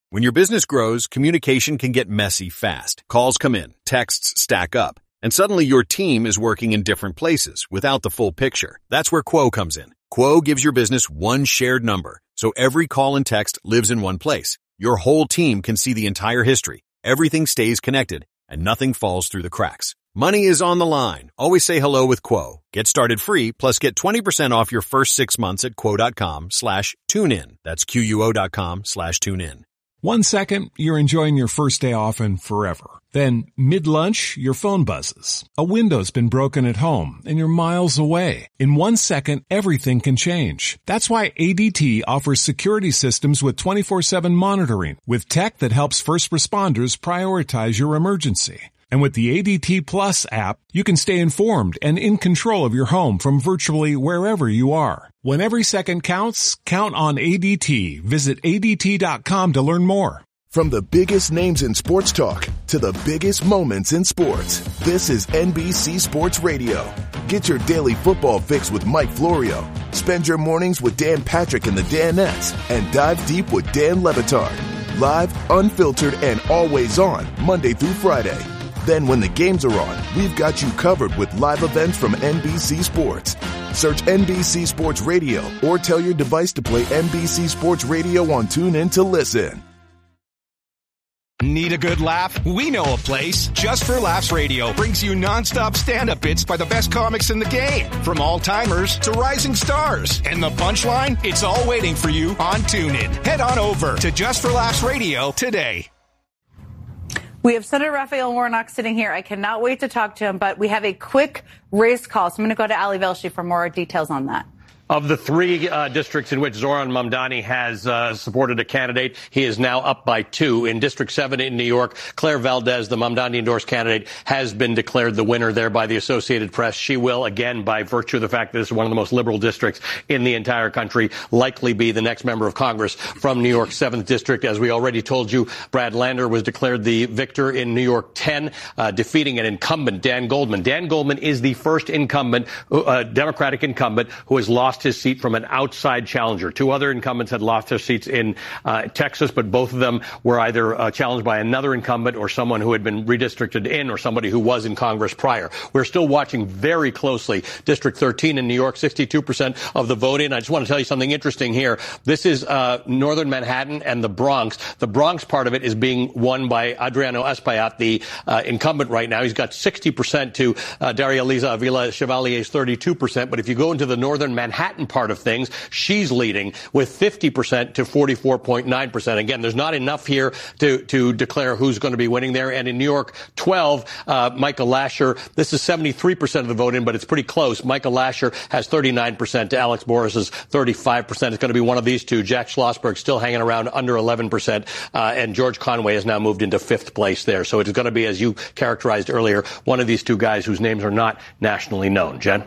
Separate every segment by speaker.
Speaker 1: When your business grows, communication can get messy fast. Calls come in, texts stack up, and suddenly your team is working in different places without the full picture. That's where Quo comes in. Quo gives your business one shared number, so every call and text lives in one place. Your whole team can see the entire history. Everything stays connected, and nothing falls through the cracks. Money is on the line. Always say hello with Quo. Get started free, plus get 20% off your first 6 months at quo.com/tunein. That's QUO.com/tunein.
Speaker 2: 1 second, you're enjoying your first day off and forever. Then, mid-lunch, your phone buzzes. A window's been broken at home, and you're miles away. In 1 second, everything can change. That's why ADT offers security systems with 24/7 monitoring, with tech that helps first responders prioritize your emergency. And with the ADT Plus app, you can stay informed and in control of your home from virtually wherever you are. When every second counts, count on ADT. Visit ADT.com to learn more.
Speaker 3: From the biggest names in sports talk to the biggest moments in sports, this is NBC Sports Radio. Get your daily football fix with Mike Florio. Spend your mornings with Dan Patrick and the Danettes, and dive deep with Dan Le Batard. Live, unfiltered, and always on, Monday through Friday. Then when the games are on, we've got you covered with live events from NBC Sports. Search NBC Sports Radio or tell your device to play NBC Sports Radio on TuneIn to listen.
Speaker 4: Need a good laugh? We know a place. Just for Laughs Radio brings you nonstop stand-up bits by the best comics in the game. From all-timers to rising stars. And the punchline? It's all waiting for you on TuneIn. Head on over to Just for Laughs Radio today.
Speaker 5: We have Senator Raphael Warnock sitting here. I cannot wait to talk to him, but we have a quick race call. So I'm going to go to Ali Velshi for more details on that.
Speaker 6: Of the three districts in which Zohran Mamdani has supported a candidate, he is now up by 2. In District 7 in New York, Claire Valdez, the Mamdani-endorsed candidate, has been declared the winner there by the Associated Press. She will, again, by virtue of the fact that this is one of the most liberal districts in the entire country, likely be the next member of Congress from New York's 7th District. As we already told you, Brad Lander was declared the victor in New York 10, defeating an incumbent, Dan Goldman. Dan Goldman is the first incumbent, Democratic incumbent, who has lost his seat from an outside challenger. 2 other incumbents had lost their seats in Texas, but both of them were either challenged by another incumbent or someone who had been redistricted in or somebody who was in Congress prior. We're still watching very closely District 13 in New York, 62% of the vote in. I just want to tell you something interesting here. This is northern Manhattan and the Bronx. The Bronx part of it is being won by Adriano Espaillat, the incumbent right now. He's got 60% to Daria Liza Avila Chevalier's 32%. But if you go into the northern Manhattan part of things, she's leading with 50% to 44.9%. Again, there's not enough here to declare who's going to be winning there. And in New York 12, Michael Lasher, this is 73% of the vote in, but it's pretty close. Michael Lasher has 39% to Alex Boris's 35%. It's going to be one of these two. Jack Schlossberg still hanging around under 11%, and George Conway has now moved into 5th place there. So it is going to be, as you characterized earlier, one of these two guys whose names are not nationally known. Jen?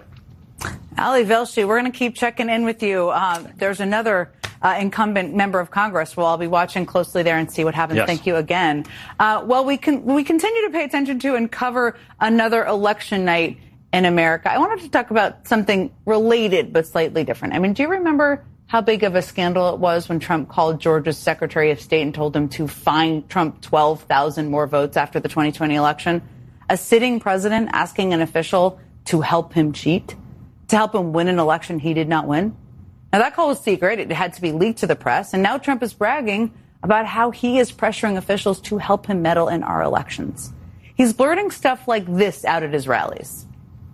Speaker 5: Ali Velshi, we're going to keep checking in with you. There's another incumbent member of Congress. Well, I'll be watching closely there and see what happens. Yes. Thank you again. Well, we continue to pay attention to and cover another election night in America. I wanted to talk about something related but slightly different. I mean, do you remember how big of a scandal it was when Trump called Georgia's Secretary of State and told him to fine Trump 12,000 more votes after the 2020 election? A sitting president asking an official to help him cheat, to help him win an election he did not win. Now, that call was secret. It had to be leaked to the press. And now Trump is bragging about how he is pressuring officials to help him meddle in our elections. He's blurting stuff like this out at his rallies.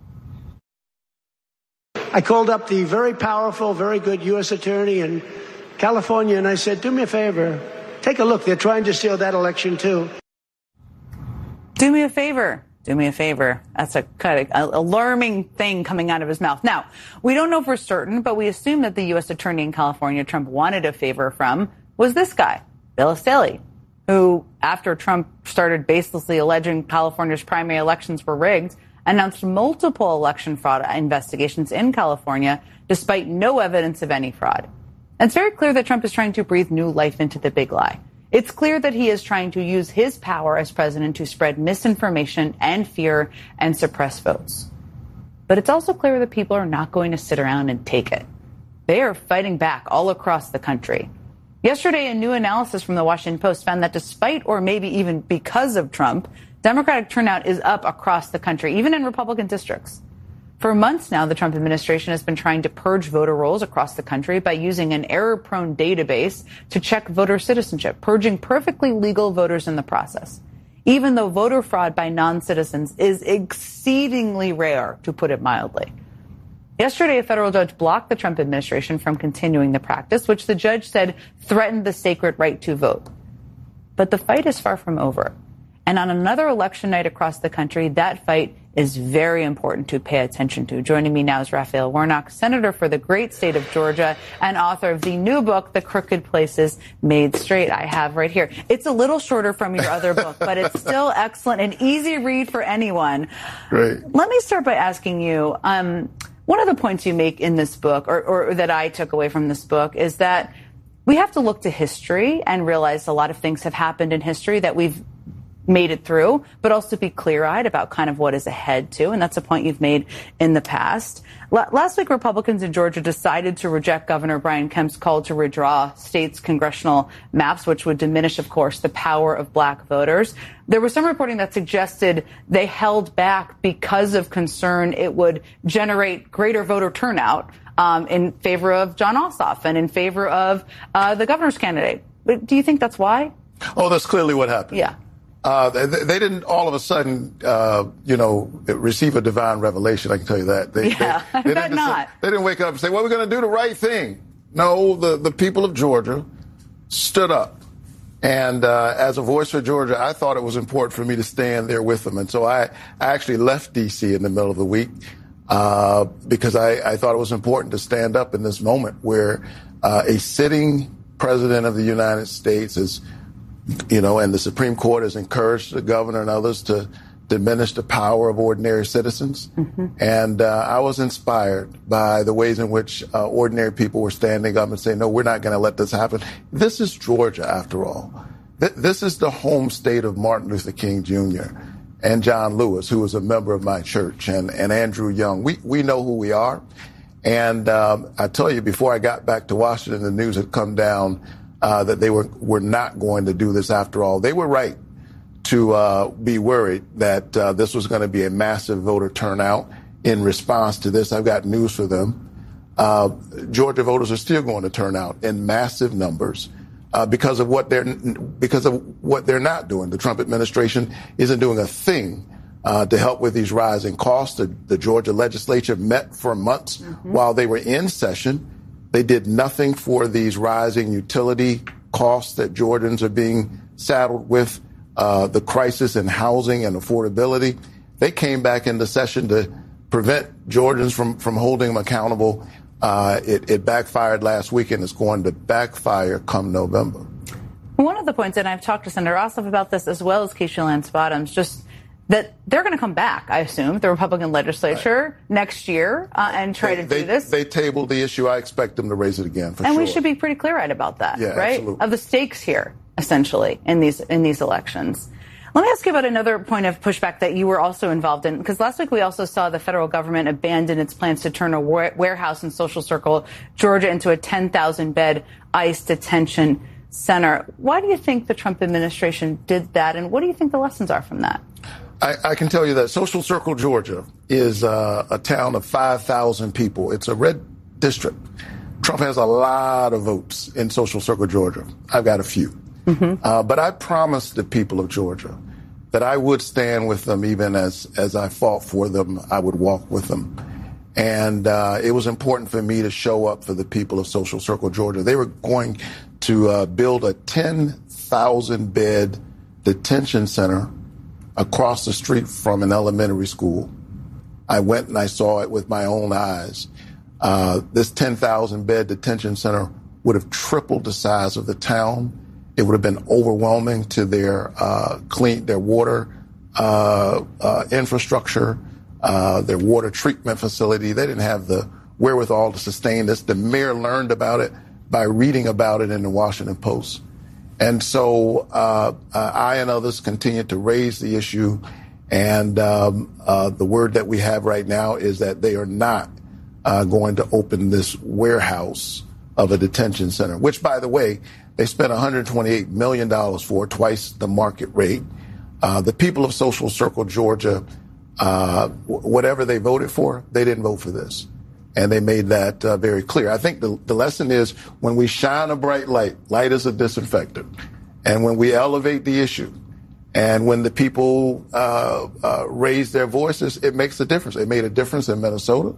Speaker 7: I called up the very powerful, very good U.S. attorney in California, and I said, do me a favor. Take a look. They're trying to steal that election, too.
Speaker 5: Do me a favor. Do me a favor. That's a kind of alarming thing coming out of his mouth. Now, we don't know for certain, but we assume that the U.S. attorney in California Trump wanted a favor from was this guy, Bill Esteli, who, after Trump started baselessly alleging California's primary elections were rigged, announced multiple election fraud investigations in California, despite no evidence of any fraud. And it's very clear that Trump is trying to breathe new life into the big lie. It's clear that he is trying to use his power as president to spread misinformation and fear and suppress votes. But it's also clear that people are not going to sit around and take it. They are fighting back all across the country. Yesterday, a new analysis from the Washington Post found that despite or maybe even because of Trump, Democratic turnout is up across the country, even in Republican districts. For months now, the Trump administration has been trying to purge voter rolls across the country by using an error-prone database to check voter citizenship, purging perfectly legal voters in the process. Even though voter fraud by non-citizens is exceedingly rare, to put it mildly. Yesterday, a federal judge blocked the Trump administration from continuing the practice, which the judge said threatened the sacred right to vote. But the fight is far from over. And on another election night across the country, that fight is very important to pay attention to. Joining me now is Raphael Warnock, senator for the great state of Georgia and author of the new book, The Crooked Places Made Straight. I have right here. It's a little shorter from your other book, but it's still excellent and easy read for anyone.
Speaker 8: Great.
Speaker 5: Let me start by asking you, one of the points you make in this book, or that I took away from this book, is that we have to look to history and realize a lot of things have happened in history that we've made it through, but also be clear-eyed about kind of what is ahead, too. And that's a point you've made in the past. Last week, Republicans in Georgia decided to reject Governor Brian Kemp's call to redraw states' congressional maps, which would diminish, of course, the power of black voters. There was some reporting that suggested they held back because of concern it would generate greater voter turnout in favor of Jon Ossoff and in favor of the governor's candidate. Do you think that's why?
Speaker 8: Oh, that's clearly what happened.
Speaker 5: Yeah.
Speaker 8: They didn't all of a sudden, receive a divine revelation. I can tell you that.
Speaker 5: I bet not.
Speaker 8: They didn't wake up and say, well, we're going to do the right thing. No, the people of Georgia stood up. And as a voice for Georgia, I thought it was important for me to stand there with them. And so I actually left D.C. in the middle of the week because I thought it was important to stand up in this moment where a sitting president of the United States is, and the Supreme Court has encouraged the governor and others to diminish the power of ordinary citizens. Mm-hmm. And I was inspired by the ways in which ordinary people were standing up and saying, no, we're not going to let this happen. This is Georgia, after all. This is the home state of Martin Luther King Jr. and John Lewis, who was a member of my church, and Andrew Young. We know who we are. And I tell you, before I got back to Washington, the news had come down that they were not going to do this after all. They were right to be worried that this was going to be a massive voter turnout in response to this. I've got news for them. Georgia voters are still going to turn out in massive numbers because of what they're not doing. The Trump administration isn't doing a thing to help with these rising costs. The Georgia legislature met for months while they were in session. They did nothing for these rising utility costs that Georgians are being saddled with, the crisis in housing and affordability. They came back into session to prevent Georgians from holding them accountable. It backfired last week, and it's going to backfire come November.
Speaker 5: One of the points, and I've talked to Senator Ossoff about this as well as Keisha Lance Bottoms, just that they're going to come back, I assume, the Republican legislature next year and try to do this.
Speaker 8: They tabled the issue. I expect them to raise it again, for sure.
Speaker 5: And we should be pretty clear-eyed about that, right?
Speaker 8: Absolutely.
Speaker 5: Of the stakes here, essentially, in these elections. Let me ask you about another point of pushback that you were also involved in, because last week we also saw the federal government abandon its plans to turn a warehouse in Social Circle, Georgia, into a 10,000-bed ICE detention center. Why do you think the Trump administration did that, and what do you think the lessons are from that?
Speaker 8: I can tell you that Social Circle, Georgia, is a town of 5,000 people. It's a red district. Trump has a lot of votes in Social Circle, Georgia. I've got a few. But I promised the people of Georgia that I would stand with them even as I fought for them. I would walk with them. And it was important for me to show up for the people of Social Circle, Georgia. They were going to build a 10,000-bed detention center across the street from an elementary school. I went and I saw it with my own eyes. This 10,000-bed detention center would have tripled the size of the town. It would have been overwhelming to their water infrastructure, their water treatment facility. They didn't have the wherewithal to sustain this. The mayor learned about it by reading about it in the Washington Post. And so I and others continue to raise the issue. And the word that we have right now is that they are not going to open this warehouse of a detention center, which, by the way, they spent $128 million for, twice the market rate. The people of Social Circle, Georgia, whatever they voted for, they didn't vote for this. And they made that very clear. I think the lesson is when we shine a bright light, light is a disinfectant. And when we elevate the issue, and when the people raise their voices, it makes a difference. It made a difference in Minnesota.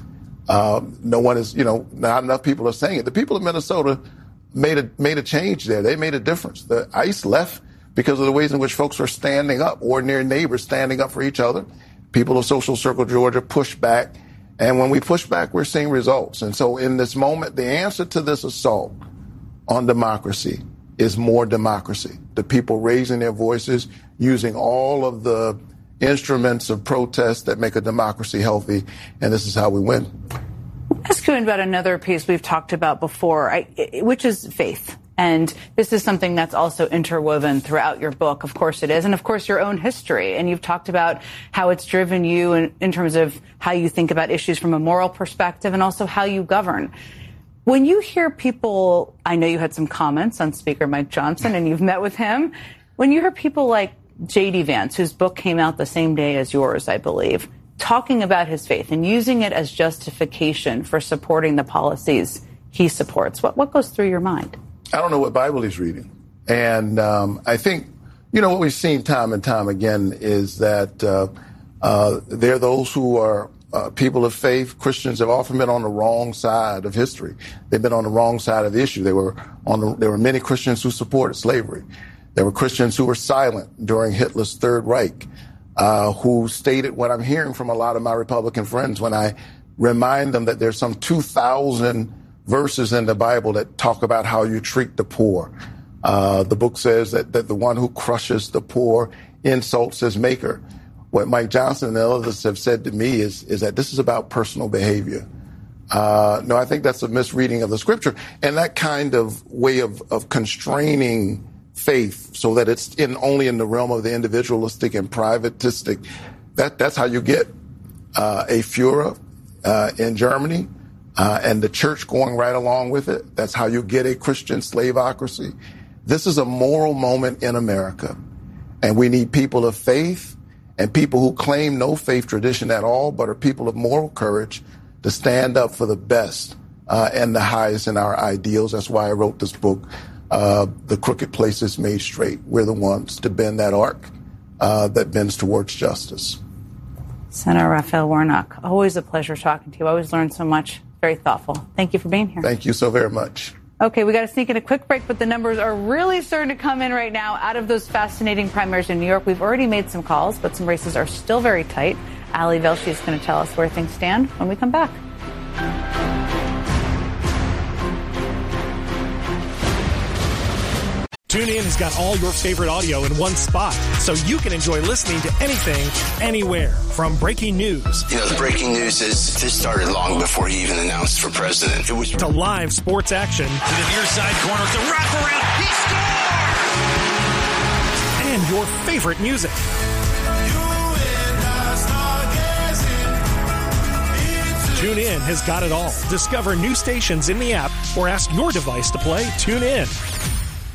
Speaker 8: No one is, not enough people are saying it. The people of Minnesota made a change there. They made a difference. The ICE left because of the ways in which folks were standing up, ordinary neighbors standing up for each other. People of Social Circle Georgia pushed back. And when we push back, we're seeing results. And so in this moment, the answer to this assault on democracy is more democracy. The people raising their voices, using all of the instruments of protest that make a democracy healthy. And this is how we win.
Speaker 5: I'll ask you about another piece we've talked about before, which is faith. And this is something that's also interwoven throughout your book. Of course it is. And of course your own history. And you've talked about how it's driven you in terms of how you think about issues from a moral perspective and also how you govern. When you hear people, I know you had some comments on Speaker Mike Johnson and you've met with him. When you hear people like J.D. Vance, whose book came out the same day as yours, I believe, talking about his faith and using it as justification for supporting the policies he supports, what goes through your mind?
Speaker 8: I don't know what Bible he's reading. And I think, what we've seen time and time again is that there are those who are people of faith. Christians have often been on the wrong side of history. They've been on the wrong side of the issue. There were many Christians who supported slavery. There were Christians who were silent during Hitler's Third Reich, who stated what I'm hearing from a lot of my Republican friends when I remind them that there's some 2,000 verses in the Bible that talk about how you treat the poor. The book says that the one who crushes the poor insults his maker. What Mike Johnson and others have said to me is that this is about personal behavior. No, I think that's a misreading of the scripture. And that kind of way of constraining faith so that it's only in the realm of the individualistic and privatistic, that's how you get a Führer in Germany. And the church going right along with it. That's how you get a Christian slaveocracy. This is a moral moment in America. And we need people of faith and people who claim no faith tradition at all, but are people of moral courage to stand up for the best and the highest in our ideals. That's why I wrote this book, The Crooked Places Made Straight. We're the ones to bend that arc that bends towards justice.
Speaker 5: Senator Raphael Warnock, always a pleasure talking to you. I always learn so much. Very thoughtful. Thank you for being here.
Speaker 8: Thank you so very much.
Speaker 5: Okay, we got to sneak in a quick break, but the numbers are really starting to come in right now out of those fascinating primaries in New York. We've already made some calls, but some races are still very tight. Ali Velshi is going to tell us where things stand when we come back.
Speaker 9: TuneIn has got all your favorite audio in one spot, so you can enjoy listening to anything, anywhere. From breaking news.
Speaker 10: The breaking news is this started long before he even announced for president. It was
Speaker 9: to live sports action.
Speaker 11: To the near side corner, the wraparound, he scores!
Speaker 9: And your favorite music. TuneIn has got it all. Discover new stations in the app or ask your device to play TuneIn.